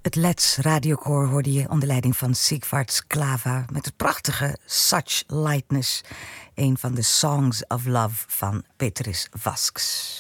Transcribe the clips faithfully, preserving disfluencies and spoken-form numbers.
Het Let's radiokoor hoorde je onder leiding van Sigvard Sklava met het prachtige Such Lightness, een van de Songs of Love van Petrus Vasks.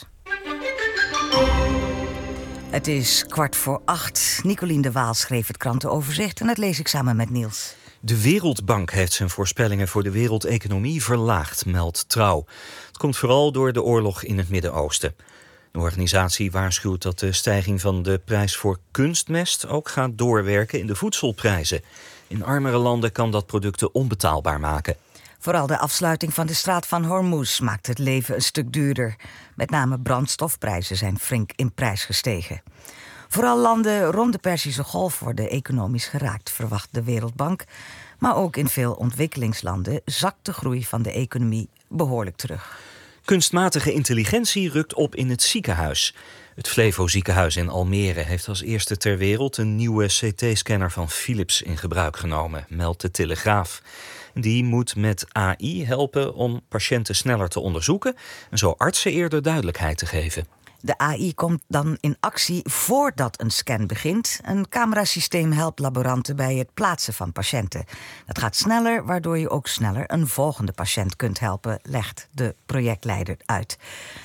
Het is kwart voor acht. Nicolien de Waal schreef het krantenoverzicht en dat lees ik samen met Niels. De Wereldbank heeft zijn voorspellingen voor de wereldeconomie verlaagd, meldt Trouw. Het komt vooral door de oorlog in het Midden-Oosten. De organisatie waarschuwt dat de stijging van de prijs voor kunstmest ook gaat doorwerken in de voedselprijzen. In armere landen kan dat producten onbetaalbaar maken. Vooral de afsluiting van de straat van Hormuz maakt het leven een stuk duurder. Met name brandstofprijzen zijn flink in prijs gestegen. Vooral landen rond de Perzische Golf worden economisch geraakt, verwacht de Wereldbank. Maar ook in veel ontwikkelingslanden zakt de groei van de economie behoorlijk terug. Kunstmatige intelligentie rukt op in het ziekenhuis. Het Flevo ziekenhuis in Almere heeft als eerste ter wereld een nieuwe C T-scanner van Philips in gebruik genomen, meldt de Telegraaf. Die moet met A I helpen om patiënten sneller te onderzoeken en zo artsen eerder duidelijkheid te geven. De A I komt dan in actie voordat een scan begint. Een camerasysteem helpt laboranten bij het plaatsen van patiënten. Dat gaat sneller, waardoor je ook sneller een volgende patiënt kunt helpen, legt de projectleider uit.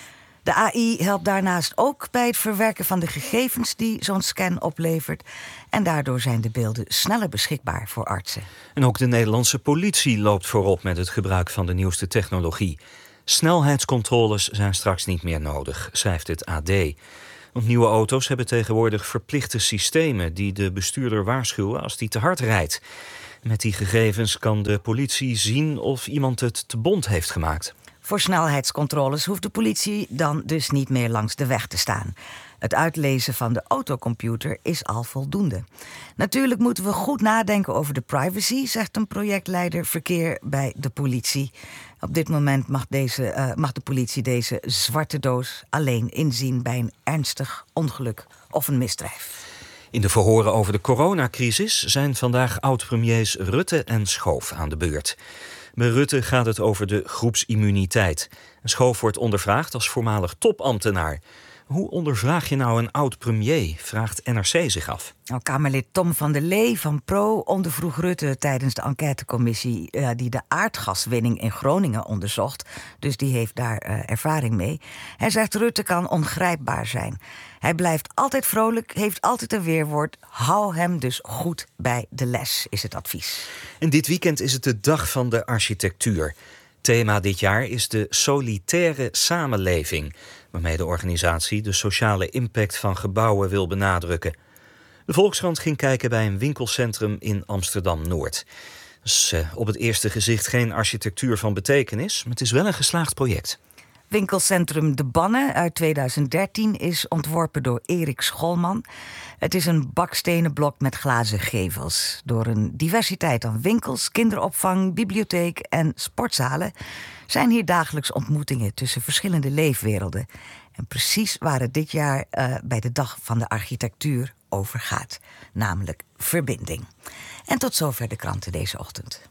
De A I helpt daarnaast ook bij het verwerken van de gegevens die zo'n scan oplevert. En daardoor zijn de beelden sneller beschikbaar voor artsen. En ook de Nederlandse politie loopt voorop met het gebruik van de nieuwste technologie. Snelheidscontroles zijn straks niet meer nodig, schrijft het A D. Want nieuwe auto's hebben tegenwoordig verplichte systemen die de bestuurder waarschuwen als die te hard rijdt. Met die gegevens kan de politie zien of iemand het te bont heeft gemaakt. Voor snelheidscontroles hoeft de politie dan dus niet meer langs de weg te staan. Het uitlezen van de autocomputer is al voldoende. Natuurlijk moeten we goed nadenken over de privacy, zegt een projectleider verkeer bij de politie. Op dit moment mag, deze, uh, mag de politie deze zwarte doos alleen inzien bij een ernstig ongeluk of een misdrijf. In de verhoren over de coronacrisis zijn vandaag oud-premiers Rutte en Schoof aan de beurt. Bij Rutte gaat het over de groepsimmuniteit. Schoof wordt ondervraagd als voormalig topambtenaar. Hoe ondervraag je nou een oud-premier, vraagt N R C zich af. Nou, Kamerlid Tom van der Lee van Pro ondervroeg Rutte tijdens de enquêtecommissie uh, die de aardgaswinning in Groningen onderzocht. Dus die heeft daar uh, ervaring mee. Hij zegt Rutte kan ongrijpbaar zijn. Hij blijft altijd vrolijk, heeft altijd een weerwoord. Hou hem dus goed bij de les, is het advies. En dit weekend is het de dag van de architectuur. Thema dit jaar is de solitaire samenleving, waarmee de organisatie de sociale impact van gebouwen wil benadrukken. De Volkskrant ging kijken bij een winkelcentrum in Amsterdam-Noord. Dus uh, op het eerste gezicht geen architectuur van betekenis, maar het is wel een geslaagd project. Winkelcentrum De Banne uit tweeduizend dertien is ontworpen door Erik Scholman. Het is een bakstenen blok met glazen gevels. Door een diversiteit aan winkels, kinderopvang, bibliotheek en sportzalen zijn hier dagelijks ontmoetingen tussen verschillende leefwerelden. En precies waar het dit jaar uh, bij de Dag van de Architectuur over gaat. Namelijk verbinding. En tot zover de kranten deze ochtend.